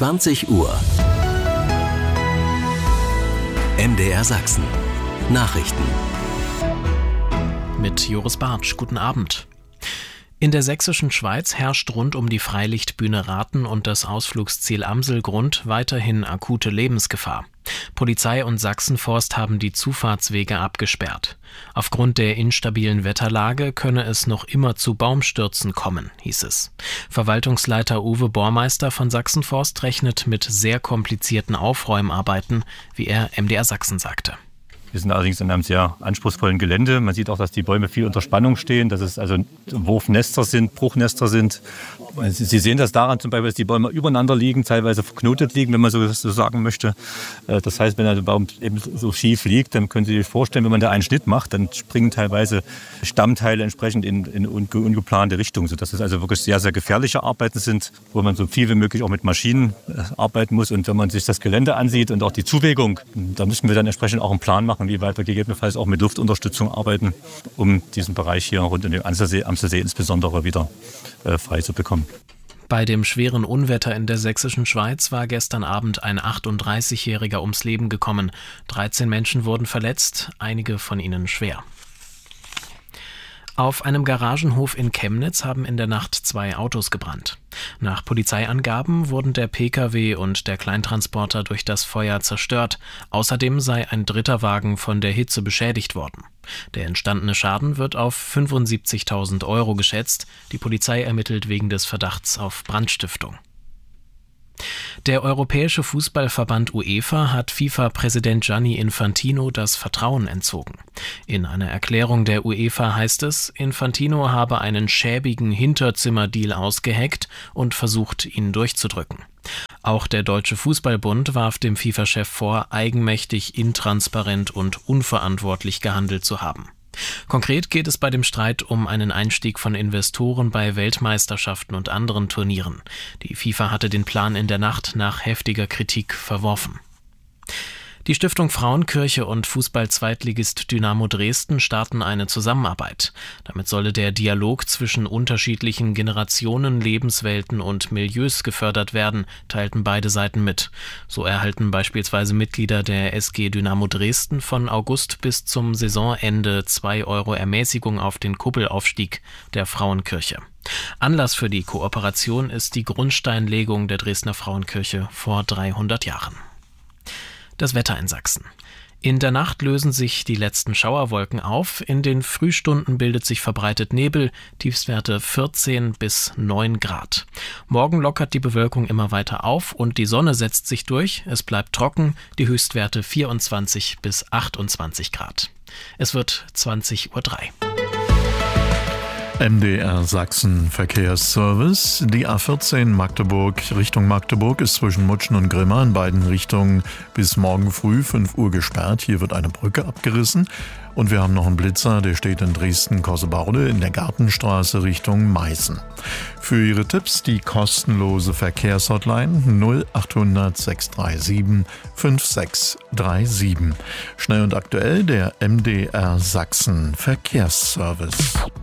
20 Uhr. MDR Sachsen. Nachrichten. Mit Joris Bartsch, guten Abend. In der sächsischen Schweiz herrscht rund um die Freilichtbühne Rathen und das Ausflugsziel Amselgrund weiterhin akute Lebensgefahr. Polizei und Sachsenforst haben die Zufahrtswege abgesperrt. Aufgrund der instabilen Wetterlage könne es noch immer zu Baumstürzen kommen, hieß es. Verwaltungsleiter Uwe Bormeister von Sachsenforst rechnet mit sehr komplizierten Aufräumarbeiten, wie er MDR Sachsen sagte. Wir sind allerdings in einem sehr anspruchsvollen Gelände. Man sieht auch, dass die Bäume viel unter Spannung stehen, dass es also Wurfnester sind, Bruchnester sind. Sie sehen das daran zum Beispiel, dass die Bäume übereinander liegen, teilweise verknotet liegen, wenn man so sagen möchte. Das heißt, wenn der Baum eben so schief liegt, dann können Sie sich vorstellen, wenn man da einen Schnitt macht, dann springen teilweise Stammteile entsprechend in ungeplante Richtung, sodass es also wirklich sehr, sehr gefährliche Arbeiten sind, wo man so viel wie möglich auch mit Maschinen arbeiten muss. Und wenn man sich das Gelände ansieht und auch die Zuwägung, da müssen wir dann entsprechend auch einen Plan machen, wie weit wir gegebenenfalls auch mit Luftunterstützung arbeiten, um diesen Bereich hier rund um den Amselsee insbesondere wieder frei zu bekommen. Bei dem schweren Unwetter in der sächsischen Schweiz war gestern Abend ein 38-Jähriger ums Leben gekommen. 13 Menschen wurden verletzt, einige von ihnen schwer. Auf einem Garagenhof in Chemnitz haben in der Nacht 2 Autos gebrannt. Nach Polizeiangaben wurden der Pkw und der Kleintransporter durch das Feuer zerstört. Außerdem sei ein dritter Wagen von der Hitze beschädigt worden. Der entstandene Schaden wird auf 75.000 € geschätzt. Die Polizei ermittelt wegen des Verdachts auf Brandstiftung. Der Europäische Fußballverband UEFA hat FIFA-Präsident Gianni Infantino das Vertrauen entzogen. In einer Erklärung der UEFA heißt es, Infantino habe einen schäbigen Hinterzimmerdeal ausgeheckt und versucht, ihn durchzudrücken. Auch der Deutsche Fußballbund warf dem FIFA-Chef vor, eigenmächtig, intransparent und unverantwortlich gehandelt zu haben. Konkret geht es bei dem Streit um einen Einstieg von Investoren bei Weltmeisterschaften und anderen Turnieren. Die FIFA hatte den Plan in der Nacht nach heftiger Kritik verworfen. Die Stiftung Frauenkirche und Fußball-Zweitligist Dynamo Dresden starten eine Zusammenarbeit. Damit solle der Dialog zwischen unterschiedlichen Generationen, Lebenswelten und Milieus gefördert werden, teilten beide Seiten mit. So erhalten beispielsweise Mitglieder der SG Dynamo Dresden von August bis zum Saisonende 2 € Ermäßigung auf den Kuppelaufstieg der Frauenkirche. Anlass für die Kooperation ist die Grundsteinlegung der Dresdner Frauenkirche vor 300 Jahren. Das Wetter in Sachsen. In der Nacht lösen sich die letzten Schauerwolken auf. In den Frühstunden bildet sich verbreitet Nebel, Tiefstwerte 14 bis 9 Grad. Morgen lockert die Bewölkung immer weiter auf und die Sonne setzt sich durch. Es bleibt trocken, die Höchstwerte 24 bis 28 Grad. Es wird 20:03 Uhr. MDR Sachsen Verkehrsservice. Die A14 Magdeburg Richtung Magdeburg ist zwischen Mutschen und Grimma in beiden Richtungen bis morgen früh 5 Uhr gesperrt. Hier wird eine Brücke abgerissen. Und wir haben noch einen Blitzer, der steht in Dresden-Kossebaude in der Gartenstraße Richtung Meißen. Für Ihre Tipps die kostenlose Verkehrshotline 0800 637 5637. Schnell und aktuell der MDR Sachsen Verkehrsservice.